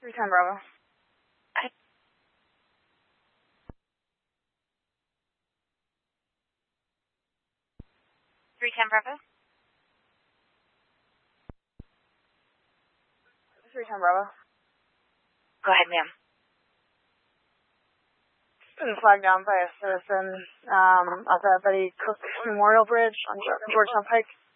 310 Bravo. 310 Bravo. 310 Bravo. Go ahead, ma'am. Been flagged down by a citizen at the Betty Cook Memorial Bridge on Georgetown Pike.